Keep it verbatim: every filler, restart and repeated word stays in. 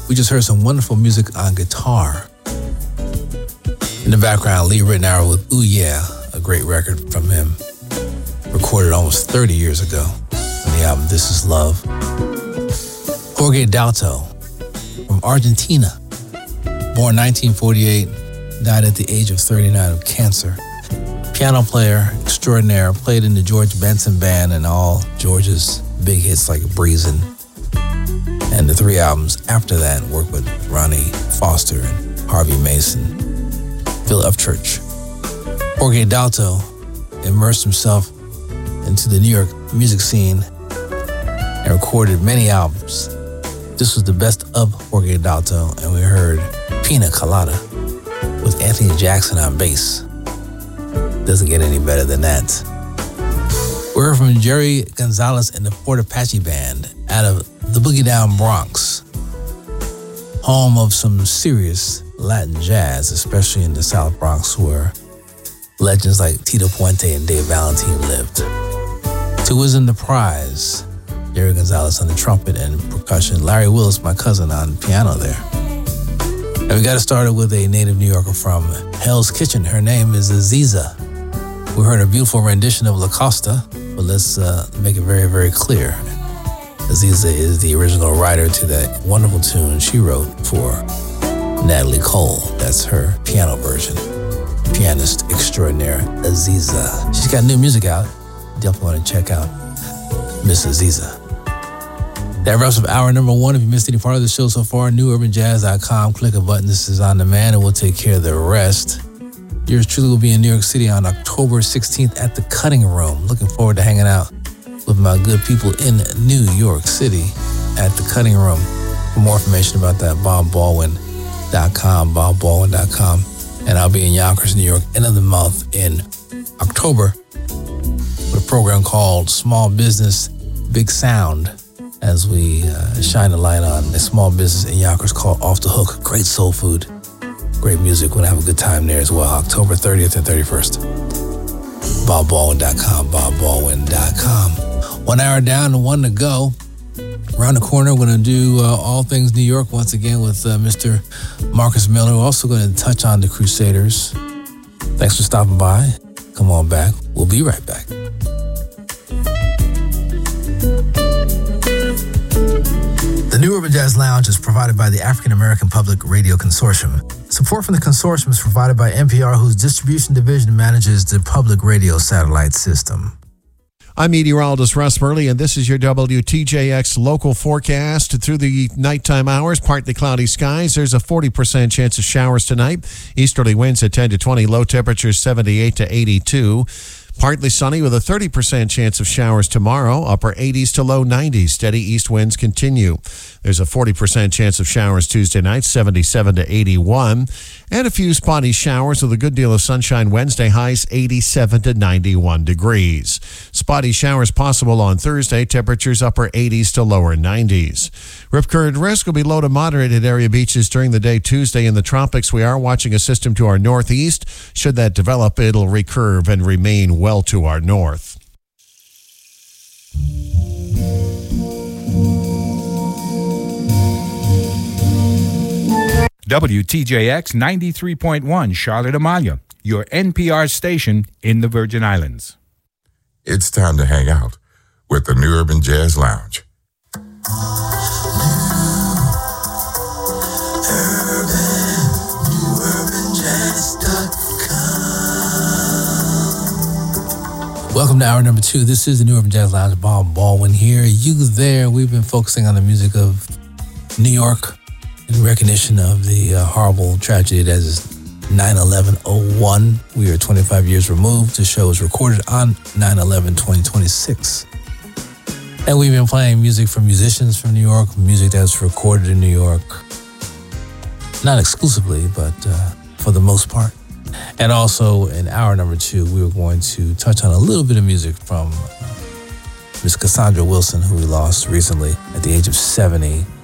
We just heard some wonderful music on guitar. In the background, Lee Ritenour with Ooh Yeah, a great record from him, recorded almost thirty years ago on the album This Is Love. Jorge Dalto from Argentina, born nineteen forty-eight, died at the age of thirty-nine of cancer. Piano player extraordinaire, played in the George Benson Band and all George's big hits like Breezin'. And the three albums after that worked with Ronnie Foster and Harvey Mason, Phil Upchurch. Jorge Dalto immersed himself into the New York music scene and recorded many albums. This was the best of Jorge Dalto, and we heard Pina Colada with Anthony Jackson on bass. Doesn't get any better than that. We heard from Jerry Gonzalez and the Port Apache Band out of the Boogie Down Bronx, home of some serious Latin jazz, especially in the South Bronx, where legends like Tito Puente and Dave Valentine lived. To Wisdom the Prize, Jerry Gonzalez on the trumpet and percussion, Larry Willis, my cousin, on piano there. And we got it started with a native New Yorker from Hell's Kitchen. Her name is Aziza. We heard a beautiful rendition of La Costa, but let's uh, make it very, very clear. Aziza is the original writer to that wonderful tune she wrote for Natalie Cole. That's her piano version. Pianist extraordinaire, Aziza. She's got new music out. Definitely want to check out Miss Aziza. That wraps up hour number one. If you missed any part of the show so far, new urban jazz dot com. Click a button. This is on demand, and we'll take care of the rest. Yours truly will be in New York City on October sixteenth at the Cutting Room. Looking forward to hanging out with my good people in New York City at the Cutting Room. For more information about that, bob baldwin dot com, bob baldwin dot com. And I'll be in Yonkers, New York, end of the month in October with a program called Small Business, Big Sound, as we uh, shine a light on a small business in Yonkers called Off the Hook. Great soul food, great music. We'll have a good time there as well, October thirtieth and thirty-first. bob baldwin dot com, bob baldwin dot com. One hour down and one to go. Around the corner, we're going to do uh, all things New York once again with uh, Mister Marcus Miller. We're also going to touch on the Crusaders. Thanks for stopping by. Come on back. We'll be right back. The New Urban Jazz Lounge is provided by the African American Public Radio Consortium. Support from the consortium is provided by N P R, whose distribution division manages the public radio satellite system. I'm meteorologist Russ Burley, and this is your W T J X local forecast. Through the nighttime hours, partly cloudy skies. There's a forty percent chance of showers tonight. Easterly winds at ten to twenty, low temperatures seventy-eight to eighty-two. Partly sunny with a thirty percent chance of showers tomorrow, upper eighties to low nineties. Steady east winds continue. There's a forty percent chance of showers Tuesday night, seventy-seven to eighty-one. And a few spotty showers with a good deal of sunshine Wednesday, highs eighty-seven to ninety-one degrees. Spotty showers possible on Thursday, temperatures upper eighties to lower nineties. Rip current risk will be low to moderate at area beaches during the day Tuesday. In the tropics, we are watching a system to our northeast. Should that develop, it'll recurve and remain well to our north. W T J X ninety-three point one Charlotte Amalia, your N P R station in the Virgin Islands. It's time to hang out with the New Urban Jazz Lounge. Welcome to hour number two. This is the New Urban Jazz Lounge. Bob Baldwin here. You there. We've been focusing on the music of New York in recognition of the uh, horrible tragedy that is nine eleven oh one. We are twenty-five years removed. The show was recorded on nine eleven twenty twenty-six. And we've been playing music from musicians from New York, music that's recorded in New York. Not exclusively, but uh, for the most part. And also in hour number two, we were going to touch on a little bit of music from uh, Miss Cassandra Wilson, who we lost recently at the age of seventy.